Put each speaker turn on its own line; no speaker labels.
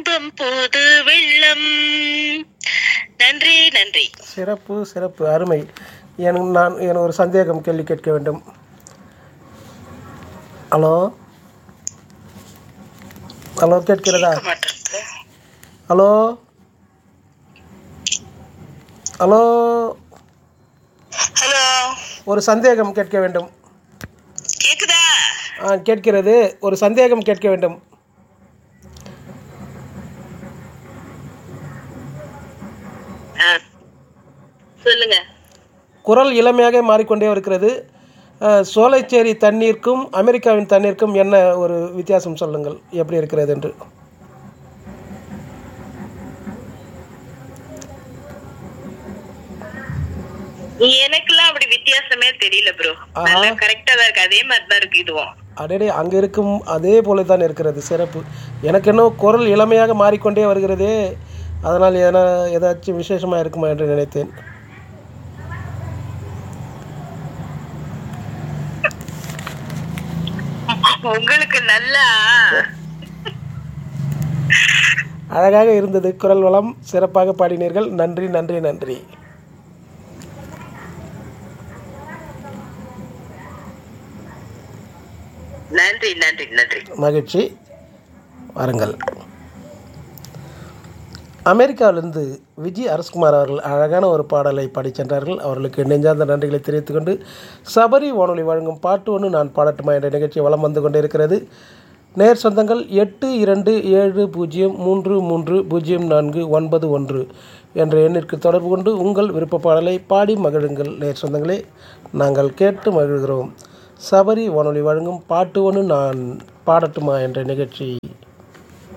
இன்பம் போது வெள்ளம். நன்றி நன்றி.
சிறப்பு சிறப்பு, அருமை. எனக்கு ஒரு சந்தேகம், கேள்வி கேட்க வேண்டும். Hello hello, கேட்கிறதா?
கேட்க மாட்டேங்குது.
ஹலோ ஹலோ,
ஹலோ,
ஒரு சந்தேகம் கேட்க வேண்டும்.
கேக்குதா?
கேட்கிறது. ஒரு சந்தேகம் கேட்க வேண்டும்.
சொல்லுங்க.
குரல் இளமையாக மாறிக்கொண்டே இருக்கிறது. சோலைச்சேரி தண்ணீருக்கும் அமெரிக்காவின் தண்ணீருக்கும் என்ன ஒரு வித்தியாசம் சொல்லுங்கள், எப்படி இருக்கிறது என்று.
எனக்குலாம் அப்படி வித்தியாசமே தெரியல ப்ரோ. நல்லா கரெக்டா தான் இருக்கு. அதே மாதிரி தான் இருக்கு இதுவும்.
அடடே, அங்கே இருக்கும் அதே போல தான் இருக்கிறது. சிறப்பு. எனக்கு இன்னும் குரல் இளமையாக மாறிக்கொண்டே வருகிறதே, அதனால் ஏதாச்சும் விசேஷமாக இருக்குமா என்று நினைத்தேன்.
உங்களுக்கு நல்லா
அழகாக இருந்தது. குரல் வளம், சிறப்பாக பாடினீர்கள். நன்றி நன்றி நன்றி.
நன்றி நன்றி நன்றி.
மகிழ்ச்சி. வாருங்கள். அமெரிக்காவிலிருந்து விஜய் அரசகுமார் அவர்கள் அழகான ஒரு பாடலை பாடி சென்றார்கள். அவர்களுக்கு நெஞ்சார்ந்த நன்றிகளை தெரிவித்துக்கொண்டு, சபரி வானொலி வழங்கும் பாட்டு ஒன்று நான் பாடட்டுமா என்ற நிகழ்ச்சி வலம் வந்து கொண்டே இருக்கிறது. நேர் சொந்தங்கள் 8270330491 என்ற எண்ணிற்கு தொடர்பு கொண்டு உங்கள் விருப்ப பாடலை பாடி மகிழுங்கள். நேர் சொந்தங்களே, நாங்கள் கேட்டு மகிழ்கிறோம். சபரி வானொலி வழங்கும் பாட்டு ஒன்று நான் பாடட்டுமா என்ற நிகழ்ச்சி